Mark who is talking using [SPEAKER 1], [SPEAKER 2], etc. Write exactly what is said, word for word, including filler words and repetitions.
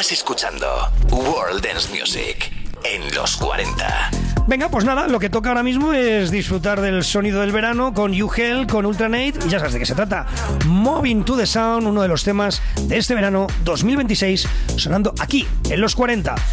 [SPEAKER 1] Estás escuchando World Dance Music en los cuarenta.
[SPEAKER 2] Venga, pues nada, lo que toca ahora mismo es disfrutar del sonido del verano con You Hell, con Ultranate, y ya sabes de qué se trata. Moving to the Sound, uno de los temas de este verano dos mil veintiséis, sonando aquí, en los cuarenta.